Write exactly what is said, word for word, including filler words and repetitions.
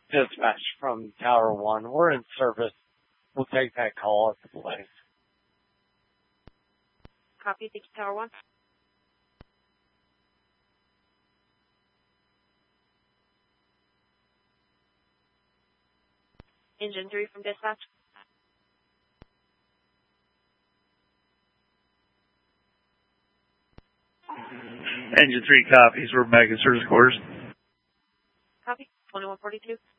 Dispatch from Tower one. We're in service. We'll take that call at the place. Copy. Thank you, Tower one. Engine three from dispatch. Engine three copies. We're back in service quarters. Copy. twenty-one forty-two.